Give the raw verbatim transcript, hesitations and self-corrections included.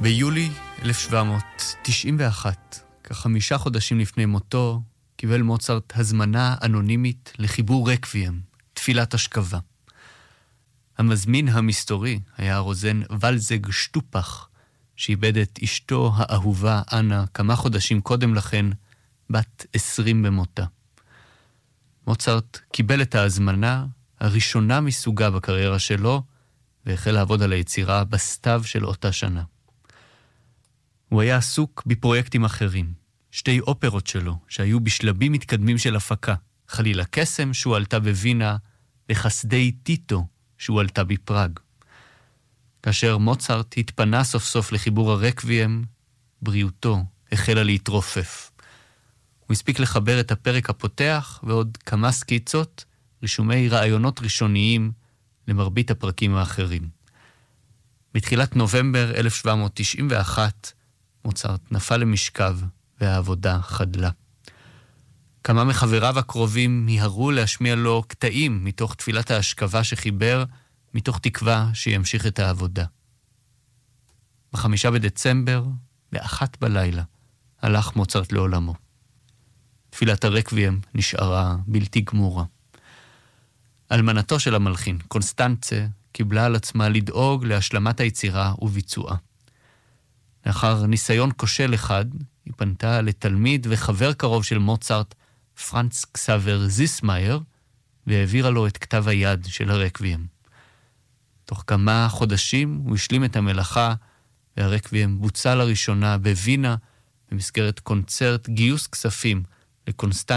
ביולי אלף שבע מאות תשעים ואחת, כחמישה חודשים לפני מותו, קיבל מוצרט הזמנה אנונימית לחיבור רקוויאם, תפילת השכבה. המזמין המסתורי היה הרוזן ולזג שטופח, שאיבד את אשתו האהובה אנה כמה חודשים קודם לכן, בת עשרים במותה. מוצרט קיבל את ההזמנה הראשונה מסוגה בקריירה שלו, והחל לעבוד על היצירה בסתיו של אותה שנה. הוא היה עסוק בפרויקטים אחרים, שתי אופרות שלו שהיו בשלבים מתקדמים של הפקה, חלילה קסם שהוא עלתה בווינה, וחסדי טיטו שהוא עלתה בפראג. כאשר מוצרט התפנה סוף סוף לחיבור הרקוויאם, בריאותו החלה להתרופף. הוא הספיק לחבר את הפרק הפותח ועוד כמה סקיצות, רישומי רעיונות ראשוניים למרבית הפרקים האחרים. בתחילת נובמבר אלף שבע מאות תשעים ואחת, מוצרט נפל למשכב והעבודה חדלה. כמה מחבריו הקרובים מיהרו להשמיע לו קטעים מתוך תפילת ההשכבה שחיבר, מתוך תקווה שימשיך את העבודה. בחמישה בדצמבר, באחת בלילה, הלך מוצרט לעולמו. תפילת הרקוויאם נשארה בלתי גמורה. אלמנתו של המלחין, קונסטנצה, קיבלה על עצמה לדאוג להשלמת היצירה וביצועה. לאחר ניסיון כושל אחד, היא פנתה לתלמיד וחבר קרוב של מוצרט, פרנץ קסאבר זיסמאייר, והעבירה לו את כתב היד של הרקוויאם. תוך כמה חודשים הוא השלים את המלאכה, והרקוויאם בוצע לראשונה בווינה, במסגרת קונצרט גיוס כספים לקונסטנצה,